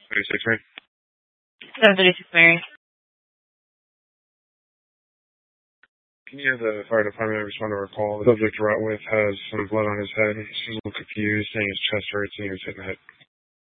26, Mary. 736 Mary. Can you have the fire department respond to our call? The subject we're out with has some blood on his head. He's a little confused, saying his chest hurts and he was hit in the head.